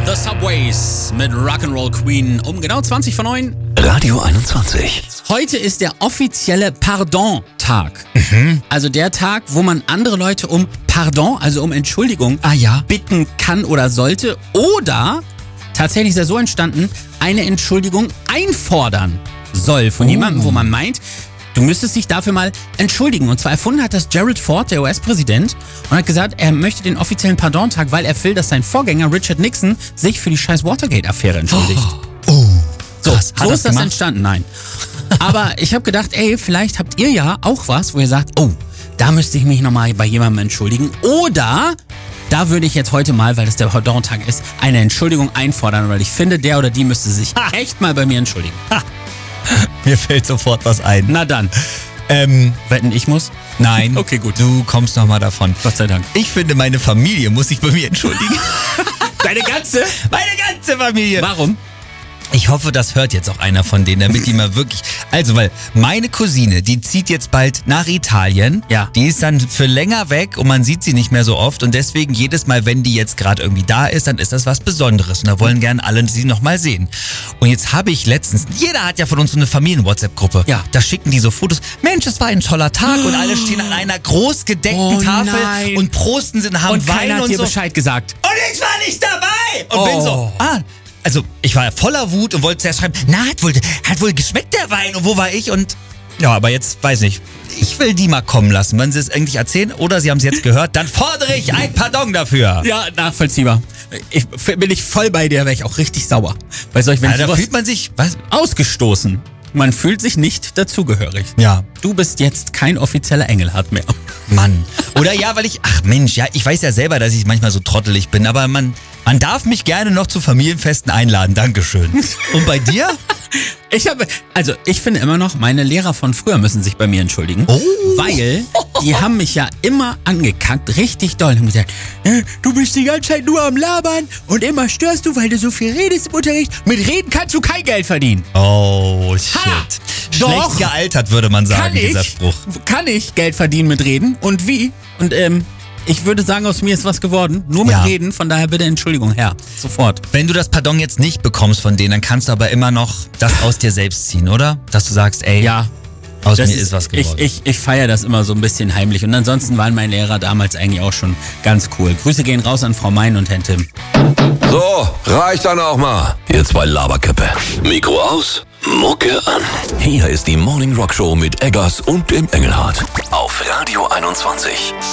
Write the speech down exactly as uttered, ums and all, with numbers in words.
The Subways mit Rock'n'Roll Queen um genau zwanzig vor neun. Radio einundzwanzig. Heute ist der offizielle Pardon-Tag. Mhm. Also der Tag, wo man andere Leute um Pardon, also um Entschuldigung, Ah ja. bitten kann oder sollte. Oder, tatsächlich ist er so entstanden, eine Entschuldigung einfordern soll von Oh. jemandem, wo man meint, du müsstest dich dafür mal entschuldigen. Und zwar erfunden hat das Gerald Ford, der U S-Präsident, und hat gesagt, er möchte den offiziellen Pardon-Tag, weil er will, dass sein Vorgänger Richard Nixon sich für die scheiß Watergate-Affäre entschuldigt. Oh. So, Krass. Hat so das ist das gemacht? entstanden, nein. Aber ich habe gedacht, ey, vielleicht habt ihr ja auch was, wo ihr sagt, oh, da müsste ich mich nochmal bei jemandem entschuldigen. Oder da würde ich jetzt heute mal, weil das der Pardon-Tag ist, eine Entschuldigung einfordern, weil ich finde, der oder die müsste sich Ha. echt mal bei mir entschuldigen. Ha. Mir fällt sofort was ein. Na dann, Ähm, wetten, ich muss? nein. Okay, gut. Du kommst noch mal davon. Gott sei Dank. Ich finde, meine Familie muss sich bei mir entschuldigen. Deine ganze? Meine ganze Familie. Warum? Ich hoffe, das hört jetzt auch einer von denen, damit die mal wirklich... Also, weil meine Cousine, die zieht jetzt bald nach Italien. Ja. Die ist dann für länger weg und man sieht sie nicht mehr so oft. Und deswegen jedes Mal, wenn die jetzt gerade irgendwie da ist, dann ist das was Besonderes. Und da wollen gern alle sie noch mal sehen. Und jetzt habe ich letztens... Jeder hat ja von uns so eine Familien-WhatsApp-Gruppe. Ja. Da schicken die so Fotos. Mensch, es war ein toller Tag. Und alle stehen an einer groß gedeckten Oh Tafel nein. und prosten sind, haben Und Wein keiner hat und dir so. Bescheid gesagt. Und ich war nicht dabei! Und Oh. bin so, ah, also ich war voller Wut und wollte zuerst schreiben, na, hat wohl, hat wohl geschmeckt der Wein und wo war ich? Und ja, aber jetzt weiß nicht, ich will die mal kommen lassen. Wenn sie es eigentlich erzählen oder sie haben es jetzt gehört, dann fordere ich ein Pardon dafür. Ja, nachvollziehbar. Ich, bin ich voll bei dir, wäre ich auch richtig sauer. Bei solch, wenn Ja, da sowas fühlt man sich, was? ausgestoßen. Man fühlt sich nicht dazugehörig. Ja, Du bist jetzt kein offizieller Engelhardt mehr. Mann. Oder ja, weil ich, ach Mensch, ja, ich weiß ja selber, dass ich manchmal so trottelig bin, aber man, man darf mich gerne noch zu Familienfesten einladen. Dankeschön. Und bei dir? Ich habe, also ich finde immer noch, meine Lehrer von früher müssen sich bei mir entschuldigen, Oh. weil die haben mich ja immer angekackt, richtig doll. Und haben gesagt, äh, du bist die ganze Zeit nur am Labern und immer störst du, weil du so viel redest im Unterricht. Mit Reden kannst du kein Geld verdienen. Oh, shit. Ha, Schlecht doch. gealtert, würde man sagen, Kann dieser ich, Spruch. kann ich Geld verdienen mit Reden und wie? Und ähm, ich würde sagen, aus mir ist was geworden, nur mit Ja. Reden, von daher bitte Entschuldigung, Herr, sofort. Wenn du das Pardon jetzt nicht bekommst von denen, dann kannst du aber immer noch das aus dir selbst ziehen, oder? Dass du sagst, ey, Ja. aus Das mir ist, was geworden. Ich, ich, ich feiere das immer so ein bisschen heimlich. Und ansonsten waren meine Lehrer damals eigentlich auch schon ganz cool. Grüße gehen raus an Frau Mein und Herrn Tim. So, reicht dann auch mal. Ihr zwei Laberköppe. Mikro aus, Mucke an. Hier ist die Morning Rock Show mit Eggers und dem Engelhardt. Auf Radio einundzwanzig.